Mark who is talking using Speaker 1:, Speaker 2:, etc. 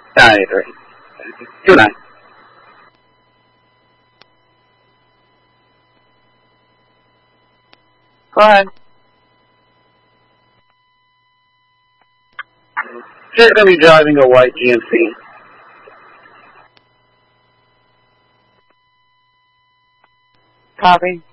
Speaker 1: 93. Good night. Go ahead. She's going to be driving a white GMC.
Speaker 2: Copy.